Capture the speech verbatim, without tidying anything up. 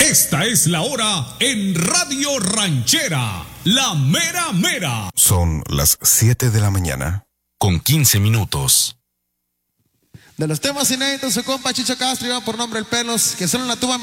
Esta es la hora en Radio Ranchera, la mera mera. Son las siete de la mañana, con quince minutos. De los temas inéditos, su compa Chicho Castro, iba por nombre El Pelos, que solo en la tuba